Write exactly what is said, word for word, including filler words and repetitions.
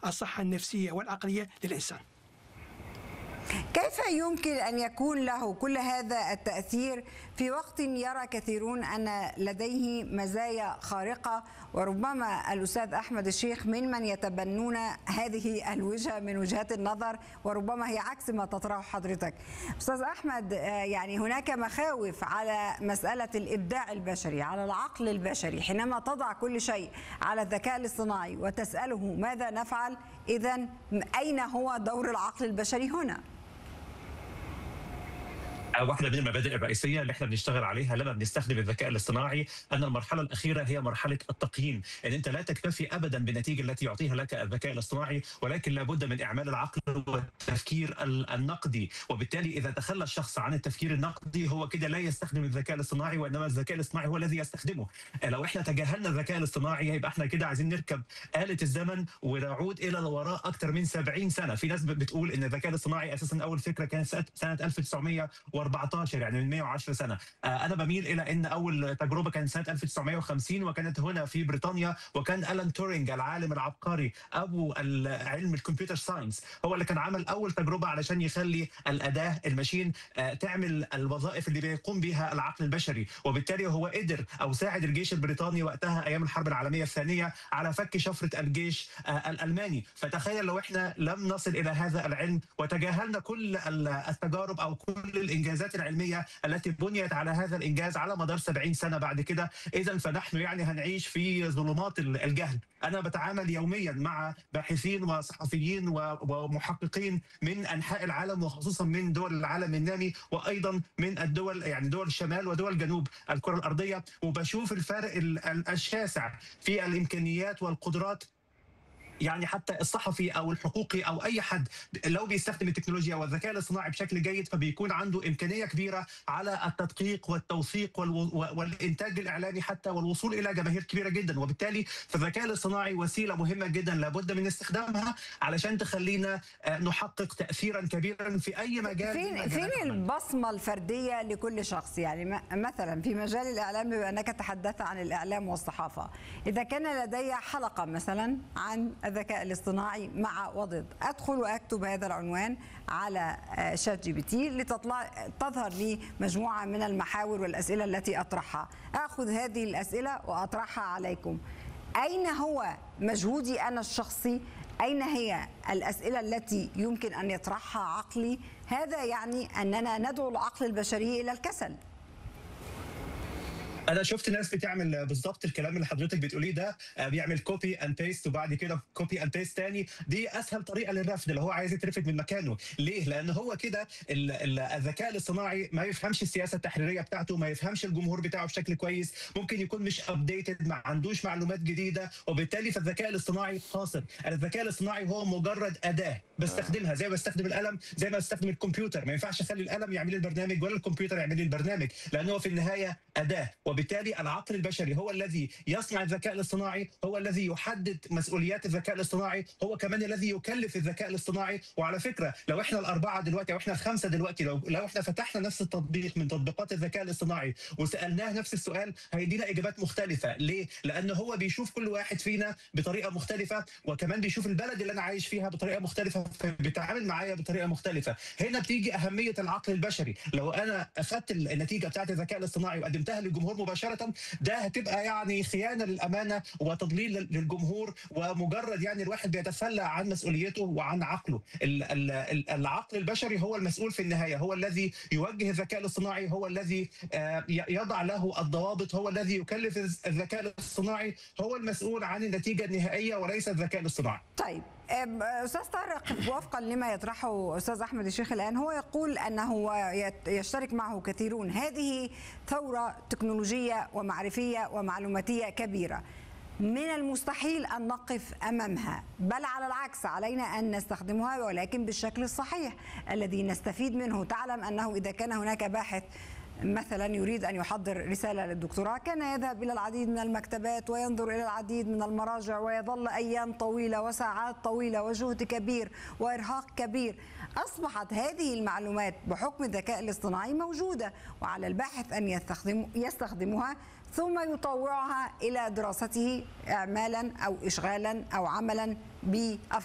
الصحة النفسية والعقلية للإنسان. كيف يمكن أن يكون له كل هذا التأثير في وقت يرى كثيرون أن لديه مزايا خارقة، وربما الأستاذ أحمد الشيخ من من يتبنون هذه الوجهة من وجهات النظر، وربما هي عكس ما تطرحه حضرتك. أستاذ أحمد، يعني هناك مخاوف على مسألة الإبداع البشري، على العقل البشري. حينما تضع كل شيء على الذكاء الاصطناعي وتسأله ماذا نفعل، إذن أين هو دور العقل البشري هنا؟ واحدة من المبادئ الرئيسية اللي احنا بنشتغل عليها لما بنستخدم الذكاء الاصطناعي أن المرحلة الأخيرة هي مرحلة التقييم، أن أنت لا تكتفي أبدا بالنتيجة التي يعطيها لك الذكاء الاصطناعي، ولكن لابد من إعمال العقل والتفكير النقدي. وبالتالي إذا تخلى الشخص عن التفكير النقدي هو كده لا يستخدم الذكاء الاصطناعي، وإنما الذكاء الاصطناعي هو الذي يستخدمه. لو احنا تجاهلنا الذكاء الاصطناعي يبقى احنا كده عايزين نركب آلة الزمن ونعود إلى الوراء أكثر من سبعين سنة. في ناس بتقول أن الذكاء الاصطناعي أساسا أول فكرة كانت سنة ألف وتسعمائة وأربعة عشر، يعني من مئة وعشرة سنة. أنا بميل إلى أن أول تجربة كانت سنة ألف وتسعمائة وخمسين وكانت هنا في بريطانيا، وكان ألان تورينج العالم العبقري أبو علم الكمبيوتر ساينس هو اللي كان عمل أول تجربة علشان يخلي الأداة الماشين تعمل الوظائف اللي بيقوم بها العقل البشري. وبالتالي هو قدر أو ساعد الجيش البريطاني وقتها أيام الحرب العالمية الثانية على فك شفرة الجيش الألماني. فتخيل لو إحنا لم نصل إلى هذا العلم وتجاهلنا كل التجارب أو كل الإنجازات العلمية التي بنيت على هذا الإنجاز على مدار سبعين سنة بعد كده، إذن فنحن يعني هنعيش في ظلمات الجهل. أنا بتعامل يوميا مع باحثين وصحفيين ومحققين من أنحاء العالم، وخصوصا من دول العالم النامي، وأيضا من الدول يعني دول الشمال ودول جنوب الكرة الأرضية، وبشوف الفرق الشاسع في الإمكانيات والقدرات. يعني حتى الصحفي او الحقوقي او اي حد لو بيستخدم التكنولوجيا والذكاء الاصطناعي بشكل جيد فبيكون عنده امكانيه كبيره على التدقيق والتوثيق والانتاج الاعلامي حتى والوصول الى جماهير كبيره جدا. وبالتالي فالذكاء الاصطناعي وسيله مهمه جدا لابد من استخدامها علشان تخلينا نحقق تاثيرا كبيرا في اي مجال. فين فين البصمه الفرديه لكل شخص؟ يعني مثلا في مجال الاعلام، بما انك تحدثت عن الاعلام والصحافه، اذا كان لدي حلقه مثلا عن الذكاء الاصطناعي مع وضد، أدخل وأكتب هذا العنوان على شات جي بي تي لتطلع تظهر لي مجموعة من المحاور والأسئلة التي أطرحها. أخذ هذه الأسئلة وأطرحها عليكم. أين هو مجهودي أنا الشخصي؟ أين هي الأسئلة التي يمكن أن يطرحها عقلي؟ هذا يعني أننا ندعو العقل البشري إلى الكسل. انا شفت ناس بتعمل بالظبط الكلام اللي حضرتك بتقوليه ده، بيعمل كوبي اند بيست وبعد كده كوبي اند بيست تاني. دي اسهل طريقه للرفض، اللي هو عايز يترفد من مكانه. ليه؟ لان هو كده الذكاء الاصطناعي ما يفهمش السياسه التحريريه بتاعته، ما يفهمش الجمهور بتاعه بشكل كويس، ممكن يكون مش ابديتد، ما عندوش معلومات جديده، وبالتالي فالذكاء الاصطناعي قاصر. الذكاء الاصطناعي هو مجرد اداه بستخدمها زي ما بستخدم القلم، زي ما بستخدم الكمبيوتر. ما ينفعش اخلي القلم يعمل لي البرنامج ولا الكمبيوتر يعمل لي البرنامج، لانه هو في النهايه اداه. وبالتالي العقل البشري هو الذي يصنع الذكاء الاصطناعي، هو الذي يحدد مسؤوليات الذكاء الاصطناعي، هو كمان الذي يكلف الذكاء الاصطناعي. وعلى فكره لو احنا الاربعه دلوقتي او احنا الخمسه دلوقتي، لو لو احنا فتحنا نفس التطبيق من تطبيقات الذكاء الاصطناعي وسالناه نفس السؤال هيدينا اجابات مختلفه. ليه؟ لان هو بيشوف كل واحد فينا بطريقه مختلفه، وكمان بيشوف البلد اللي انا عايش فيها بطريقه مختلفه، فبيتعامل معايا بطريقه مختلفه. هنا بتيجي اهميه العقل البشري. لو انا اخذت النتيجه بتاعت الذكاء الاصطناعي وقدمتها للجمهور مباشره، ده هتبقى يعني خيانه للامانه وتضليل للجمهور، ومجرد يعني الواحد بيتخلى عن مسؤوليته وعن عقله. العقل البشري هو المسؤول في النهايه، هو الذي يوجه الذكاء الاصطناعي، هو الذي يضع له الضوابط، هو الذي يكلف الذكاء الاصطناعي، هو المسؤول عن النتيجه النهائيه وليس الذكاء الاصطناعي. طيب أستاذ طارق، وفقا لما يطرحه أستاذ أحمد الشيخ الآن، هو يقول أنه يشترك معه كثيرون، هذه ثورة تكنولوجية ومعرفية ومعلوماتية كبيرة، من المستحيل أن نقف أمامها، بل على العكس علينا أن نستخدمها ولكن بالشكل الصحيح الذي نستفيد منه. تعلم أنه إذا كان هناك باحث مثلا يريد أن يحضر رسالة للدكتوراه كان يذهب إلى العديد من المكتبات وينظر إلى العديد من المراجع ويظل أيام طويلة وساعات طويلة وجهد كبير وإرهاق كبير. أصبحت هذه المعلومات بحكم الذكاء الاصطناعي موجودة، وعلى الباحث أن يستخدم يستخدمها ثم يطوعها إلى دراسته إعمالا أو إشغالا أو عملا بأفكار